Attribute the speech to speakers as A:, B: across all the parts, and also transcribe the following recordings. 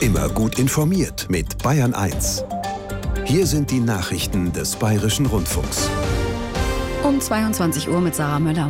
A: Immer gut informiert mit Bayern 1. Hier sind die Nachrichten des Bayerischen Rundfunks.
B: Um 22 Uhr mit Sarah Möller.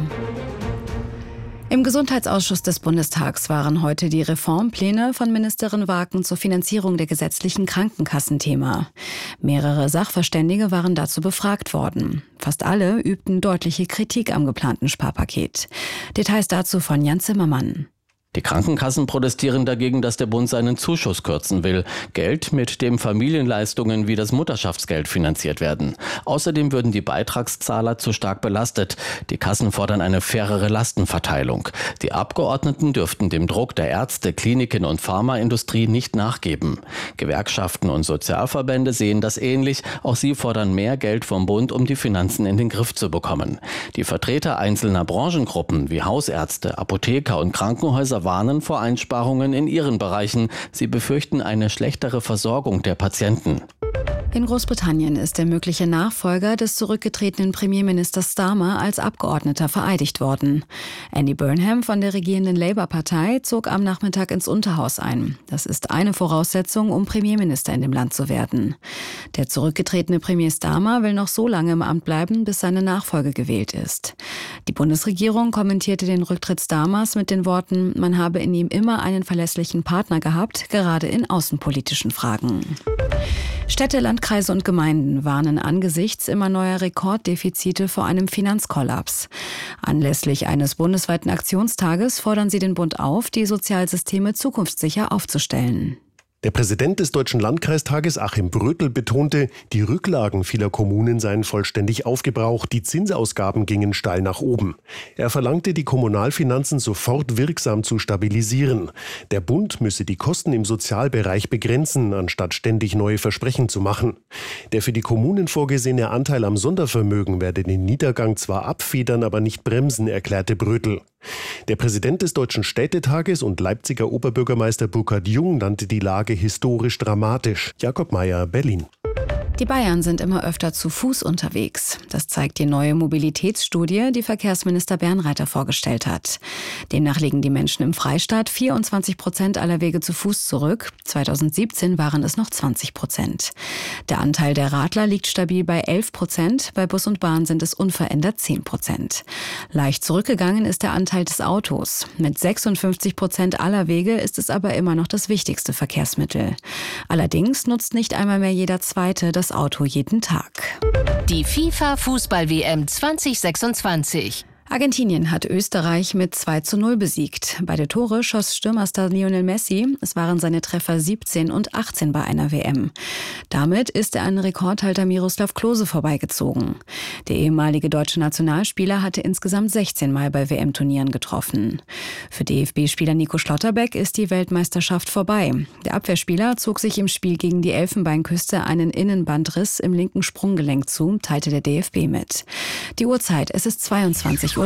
B: Im Gesundheitsausschuss des Bundestags waren heute die Reformpläne von Ministerin Waken zur Finanzierung der gesetzlichen Krankenkassen Thema. Mehrere Sachverständige waren dazu befragt worden. Fast alle übten deutliche Kritik am geplanten Sparpaket. Details dazu von Jan Zimmermann.
C: Die Krankenkassen protestieren dagegen, dass der Bund seinen Zuschuss kürzen will. Geld, mit dem Familienleistungen wie das Mutterschaftsgeld finanziert werden. Außerdem würden die Beitragszahler zu stark belastet. Die Kassen fordern eine fairere Lastenverteilung. Die Abgeordneten dürften dem Druck der Ärzte, Kliniken und Pharmaindustrie nicht nachgeben. Gewerkschaften und Sozialverbände sehen das ähnlich. Auch sie fordern mehr Geld vom Bund, um die Finanzen in den Griff zu bekommen. Die Vertreter einzelner Branchengruppen wie Hausärzte, Apotheker und Krankenhäuser warnen vor Einsparungen in ihren Bereichen. Sie befürchten eine schlechtere Versorgung der Patienten.
B: In Großbritannien ist der mögliche Nachfolger des zurückgetretenen Premierministers Starmer als Abgeordneter vereidigt worden. Andy Burnham von der regierenden Labour-Partei zog am Nachmittag ins Unterhaus ein. Das ist eine Voraussetzung, um Premierminister in dem Land zu werden. Der zurückgetretene Premier Starmer will noch so lange im Amt bleiben, bis seine Nachfolge gewählt ist. Die Bundesregierung kommentierte den Rücktritt Starmers mit den Worten, man habe in ihm immer einen verlässlichen Partner gehabt, gerade in außenpolitischen Fragen. Städte, Landkreise und Gemeinden warnen angesichts immer neuer Rekorddefizite vor einem Finanzkollaps. Anlässlich eines bundesweiten Aktionstages fordern sie den Bund auf, die Sozialsysteme zukunftssicher aufzustellen.
D: Der Präsident des Deutschen Landkreistages, Achim Brötel, betonte, die Rücklagen vieler Kommunen seien vollständig aufgebraucht, die Zinsausgaben gingen steil nach oben. Er verlangte, die Kommunalfinanzen sofort wirksam zu stabilisieren. Der Bund müsse die Kosten im Sozialbereich begrenzen, anstatt ständig neue Versprechen zu machen. Der für die Kommunen vorgesehene Anteil am Sondervermögen werde den Niedergang zwar abfedern, aber nicht bremsen, erklärte Brötel. Der Präsident des Deutschen Städtetages und Leipziger Oberbürgermeister Burkhard Jung nannte die Lage historisch dramatisch. Jakob Mayer, Berlin.
B: Die Bayern sind immer öfter zu Fuß unterwegs. Das zeigt die neue Mobilitätsstudie, die Verkehrsminister Bernreiter vorgestellt hat. Demnach legen die Menschen im Freistaat 24% aller Wege zu Fuß zurück. 2017 waren es noch 20%. Der Anteil der Radler liegt stabil bei 11%. Bei Bus und Bahn sind es unverändert 10%. Leicht zurückgegangen ist der Anteil des Autos. Mit 56% aller Wege ist es aber immer noch das wichtigste Verkehrsmittel. Allerdings nutzt nicht einmal mehr jeder Zweite das Auto jeden Tag.
E: Die FIFA-Fußball-WM 2026.
B: Argentinien hat Österreich mit 2:0 besiegt. Beide Tore schoss Stürmerstar Lionel Messi. Es waren seine Treffer 17 und 18 bei einer WM. Damit ist er an Rekordhalter Miroslav Klose vorbeigezogen. Der ehemalige deutsche Nationalspieler hatte insgesamt 16 Mal bei WM-Turnieren getroffen. Für DFB-Spieler Nico Schlotterbeck ist die Weltmeisterschaft vorbei. Der Abwehrspieler zog sich im Spiel gegen die Elfenbeinküste einen Innenbandriss im linken Sprunggelenk zu, teilte der DFB mit. Die Uhrzeit, es ist 22:03 Uhr.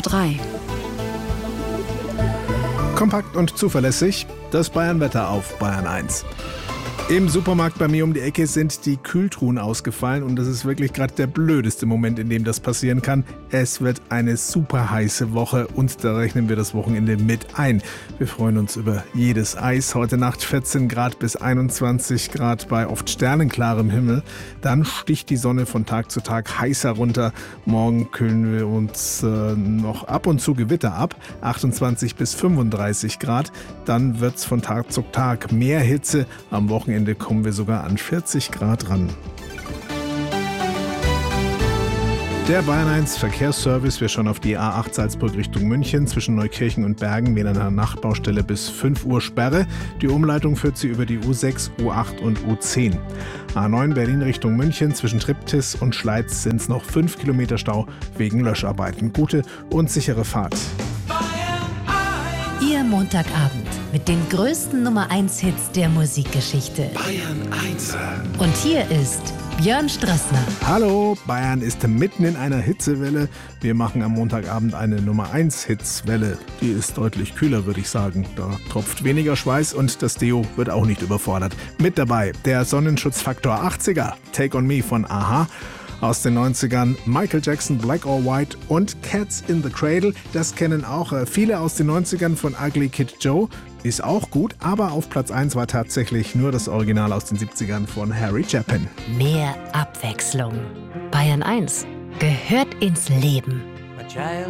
F: Kompakt und zuverlässig, das Bayern-Wetter auf Bayern 1. Im Supermarkt bei mir um die Ecke sind die Kühltruhen ausgefallen und das ist wirklich gerade der blödeste Moment, in dem das passieren kann. Es wird eine super heiße Woche und da rechnen wir das Wochenende mit ein. Wir freuen uns über jedes Eis. Heute Nacht 14 Grad bis 21 Grad bei oft sternenklarem Himmel. Dann sticht die Sonne von Tag zu Tag heißer runter. Morgen kühlen wir uns noch ab und zu Gewitter ab. 28 bis 35 Grad. Dann wird es von Tag zu Tag mehr Hitze. Am Wochenende kommen wir sogar an 40 Grad ran. Der Bayern 1 Verkehrsservice, wir schauen auf die A8 Salzburg Richtung München zwischen Neukirchen und Bergen wegen einer Nachtbaustelle bis 5 Uhr Sperre. Die Umleitung führt sie über die U6, U8 und U10. A9 Berlin Richtung München zwischen Triptis und Schleiz sind es noch 5 Kilometer Stau wegen Löscharbeiten. Gute und sichere Fahrt.
E: Ihr Montagabend mit den größten Nummer-1-Hits der Musikgeschichte.
A: Bayern 1.
E: Und hier ist Björn Strassner.
F: Hallo, Bayern ist mitten in einer Hitzewelle. Wir machen am Montagabend eine Nummer-1-Hitzwelle. Die ist deutlich kühler, würde ich sagen. Da tropft weniger Schweiß und das Deo wird auch nicht überfordert. Mit dabei der Sonnenschutzfaktor 80er, Take on Me von a-ha. Aus den 90ern Michael Jackson, Black or White und Cats in the Cradle. Das kennen auch viele aus den 90ern von Ugly Kid Joe. ist auch gut, aber auf Platz 1 war tatsächlich nur das Original aus den 70ern von Harry Chapin.
E: Mehr Abwechslung. Bayern 1 gehört ins Leben.